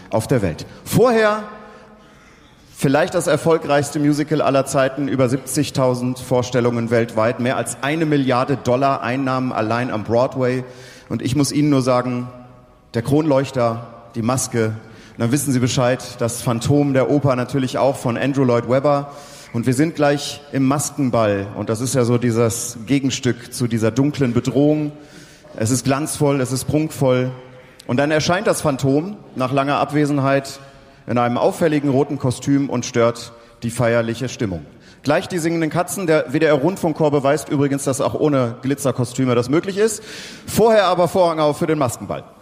auf der Welt. Vorher vielleicht das erfolgreichste Musical aller Zeiten, über 70.000 Vorstellungen weltweit, mehr als $1 Milliarde Einnahmen allein am Broadway. Und ich muss Ihnen nur sagen, der Kronleuchter, die Maske, dann wissen Sie Bescheid, das Phantom der Oper natürlich auch von Andrew Lloyd Webber. Und wir sind gleich im Maskenball. Und das ist ja so dieses Gegenstück zu dieser dunklen Bedrohung. Es ist glanzvoll, es ist prunkvoll. Und dann erscheint das Phantom nach langer Abwesenheit in einem auffälligen roten Kostüm und stört die feierliche Stimmung. Gleich die singenden Katzen. Der WDR-Rundfunkchor beweist übrigens, dass auch ohne Glitzerkostüme das möglich ist. Vorher aber Vorhang auf für den Maskenball.